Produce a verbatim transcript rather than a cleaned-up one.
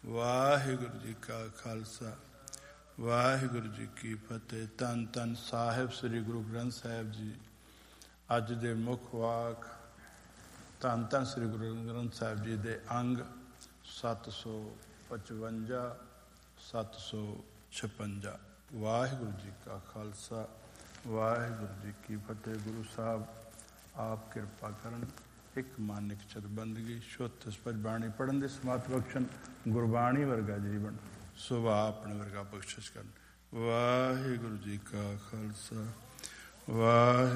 ਵਾਹਿਗੁਰੂ ਜੀ ਕਾ ਖਾਲਸਾ ਵਾਹਿਗੁਰੂ ਜੀ ਕੀ ਫਤਿਹ। ਧੰਨ ਧੰਨ ਸਾਹਿਬ ਸ੍ਰੀ ਗੁਰੂ ਗ੍ਰੰਥ ਸਾਹਿਬ ਜੀ। ਅੱਜ ਦੇ ਮੁੱਖ ਵਾਕ ਧੰਨ ਧੰਨ ਸ੍ਰੀ ਗੁਰੂ ਗ੍ਰੰਥ ਸਾਹਿਬ ਜੀ ਦੇ ਅੰਗ ਸੱਤ ਸੌ ਪਚਵੰਜਾ ਸੱਤ ਸੌ ਛਪੰਜਾ। ਵਾਹਿਗੁਰੂ ਜੀ ਕਾ ਖਾਲਸਾ ਵਾਹਿਗੁਰੂ ਜੀ ਕੀ ਫਤਿਹ। ਗੁਰੂ ਸਾਹਿਬ ਆਪ ਕਿਰਪਾ ਕਰਨ, ਇੱਕ ਮਨ ਇੱਕ ਚਤ ਬੰਦਗੀ, ਸ਼ੁੱਧ ਸਪਜ ਬਾਣੀ ਪੜ੍ਹਨ ਦੀ ਸਮੱਤ ਬਖਸ਼ਣ, ਗੁਰਬਾਣੀ ਵਰਗਾ ਜੀਵਨ ਸੁਭਾਅ ਆਪਣੇ ਵਰਗਾ ਬਖਸ਼ਿਸ਼ ਕਰਨ। ਵਾਹਿਗੁਰੂ ਜੀ ਕਾ ਖਾਲਸਾ ਵਾਹਿਗੁਰੂ।